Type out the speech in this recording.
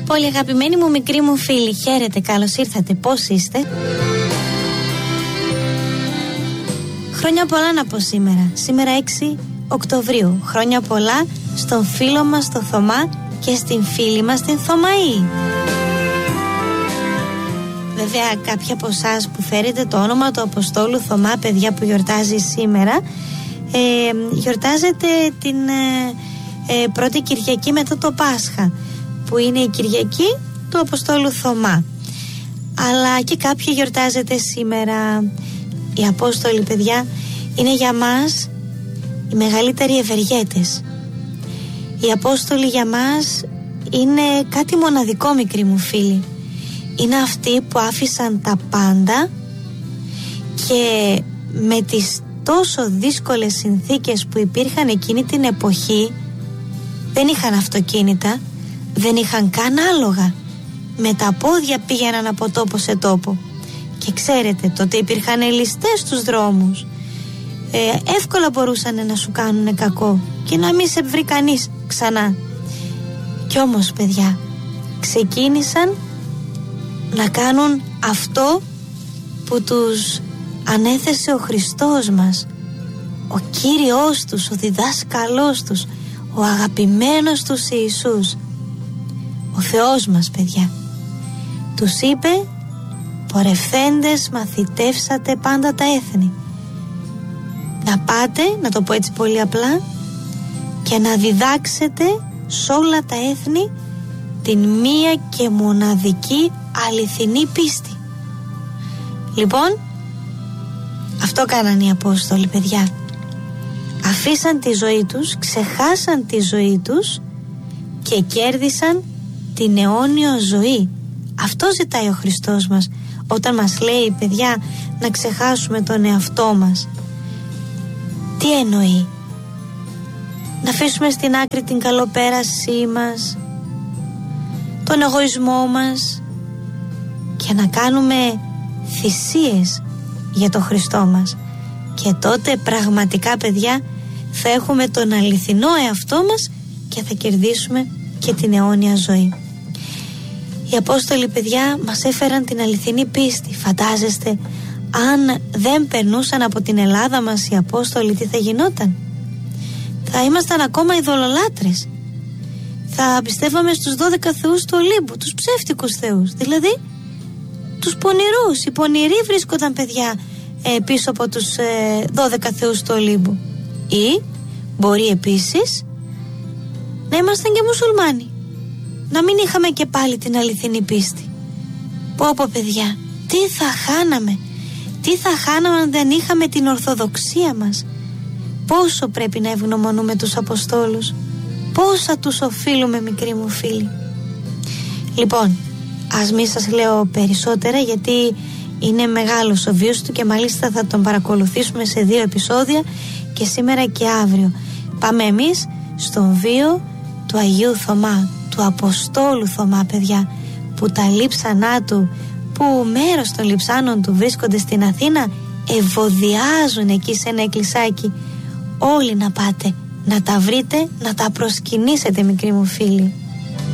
πολύ αγαπημένοι μου μικροί μου φίλοι. Χαίρετε, καλώς ήρθατε, πώς είστε? Χρόνια πολλά να πω σήμερα. Σήμερα 6 Οκτωβρίου. Χρόνια πολλά στον φίλο μας το Θωμά και στην φίλη μας την Θωμαή. Βέβαια κάποιοι από εσάς που φέρετε το όνομα του Αποστόλου Θωμά, παιδιά, που γιορτάζει σήμερα, γιορτάζετε την πρώτη Κυριακή μετά το Πάσχα, που είναι η Κυριακή του Αποστόλου Θωμά. Αλλά και κάποιοι γιορτάζετε σήμερα. Οι Απόστολοι, παιδιά, είναι για μας οι μεγαλύτεροι ευεργέτες. Οι Απόστολοι για μας είναι κάτι μοναδικό, μικροί μου φίλοι. Είναι αυτοί που άφησαν τα πάντα και με τις τόσο δύσκολες συνθήκες που υπήρχαν εκείνη την εποχή, δεν είχαν αυτοκίνητα, δεν είχαν καν άλογα. Με τα πόδια πήγαιναν από τόπο σε τόπο. Και ξέρετε, τότε υπήρχαν ληστές στους δρόμους. Εύκολα μπορούσαν να σου κάνουν κακό και να μην σε βρει κανείς ξανά. Κι όμως, παιδιά, ξεκίνησαν να κάνουν αυτό που τους ανέθεσε ο Χριστός μας, ο Κύριος τους, ο διδάσκαλός τους, ο αγαπημένος τους Ιησούς, ο Θεός μας, παιδιά. Τους είπε: πορευθέντες μαθητεύσατε πάντα τα έθνη. Να πάτε, να το πω έτσι πολύ απλά, και να διδάξετε σ' όλα τα έθνη την μία και μοναδική αληθινή πίστη. Λοιπόν, αυτό κάναν οι Απόστολοι, παιδιά. Αφήσαν τη ζωή τους, ξεχάσαν τη ζωή τους και κέρδισαν την αιώνιο ζωή. Αυτό ζητάει ο Χριστός μας όταν μας λέει, παιδιά, να ξεχάσουμε τον εαυτό μας. Τι εννοεί? Να αφήσουμε στην άκρη την καλοπέρασή μας, τον εγωισμό μας και να κάνουμε θυσίες για τον Χριστό μας. Και τότε πραγματικά, παιδιά, θα έχουμε τον αληθινό εαυτό μας και θα κερδίσουμε και την αιώνια ζωή. Οι Απόστολοι, παιδιά, μας έφεραν την αληθινή πίστη. Φαντάζεστε, αν δεν περνούσαν από την Ελλάδα μας οι Απόστολοι, τι θα γινόταν? Θα ήμασταν ακόμα ειδωλολάτρες. Θα πιστεύαμε στους 12 θεούς του Ολύμπου, τους ψεύτικους θεούς, δηλαδή τους πονηρούς. Οι πονηροί βρίσκονταν, παιδιά, πίσω από τους 12 θεούς του Ολύμπου. Ή μπορεί επίσης να ήμασταν και μουσουλμάνοι, να μην είχαμε και πάλι την αληθινή πίστη. Πω, παιδιά, τι θα χάναμε? Τι θα χάναμε αν δεν είχαμε την Ορθοδοξία μας? Πόσο πρέπει να ευγνωμονούμε τους Αποστόλους, πόσα τους οφείλουμε, μικροί μου φίλοι. Λοιπόν, ας μην σας λέω περισσότερα, γιατί είναι μεγάλος ο βίος του και μάλιστα θα τον παρακολουθήσουμε σε 2 επεισόδια, και σήμερα και αύριο. Πάμε εμείς στον βίο του Αγίου Θωμά, του Αποστόλου Θωμά, παιδιά, που τα λείψανά του, που μέρος των λειψάνων του βρίσκονται στην Αθήνα, ευωδιάζουν εκεί σε ένα εκκλησάκι. Όλοι να πάτε, να τα βρείτε, να τα προσκυνήσετε, μικροί μου φίλοι.